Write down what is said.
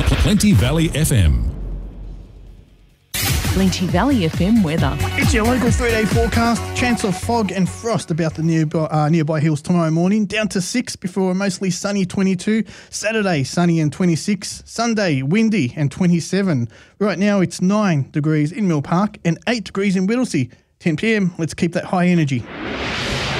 Plenty Valley FM. Plenty Valley FM weather. It's your local 3-day forecast. Chance of fog and frost about the nearby hills tomorrow morning. Down to 6 before a mostly sunny 22. Saturday, sunny and 26. Sunday, windy and 27. Right now, it's 9 degrees in Mill Park and 8 degrees in Whittlesea. 10 p.m. Let's keep that high energy.